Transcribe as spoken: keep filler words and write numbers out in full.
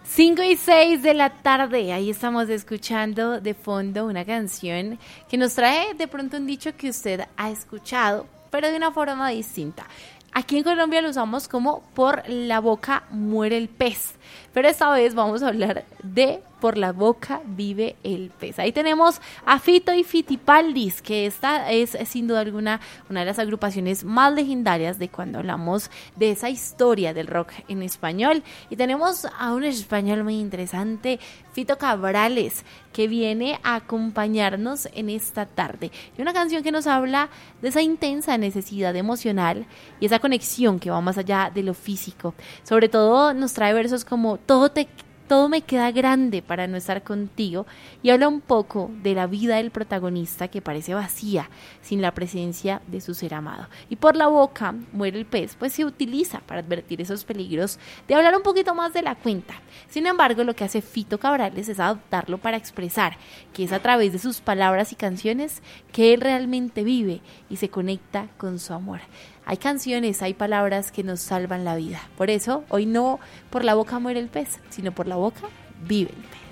cinco y seis de la tarde, ahí estamos escuchando de fondo una canción que nos trae de pronto un dicho que usted ha escuchado, pero de una forma distinta. Aquí en Colombia lo usamos como por la boca muere el pez, pero esta vez vamos a hablar de por la boca vive el pez. Ahí tenemos a Fito y Fitipaldis, que esta es sin duda alguna una de las agrupaciones más legendarias de cuando hablamos de esa historia del rock en español. Y tenemos a un español muy interesante, Fito Cabrales, que viene a acompañarnos en esta tarde. Y una canción que nos habla de esa intensa necesidad emocional y esa conexión que va más allá de lo físico. Sobre todo nos trae versos como todo te Todo me queda grande para no estar contigo, y habla un poco de la vida del protagonista que parece vacía sin la presencia de su ser amado. Y por la boca muere el pez, pues se utiliza para advertir esos peligros de hablar un poquito más de la cuenta. Sin embargo, lo que hace Fito Cabrales es adoptarlo para expresar que es a través de sus palabras y canciones que él realmente vive y se conecta con su amor. Hay canciones, hay palabras que nos salvan la vida. Por eso, hoy no por la boca muere el pez, sino por la boca vive el pez.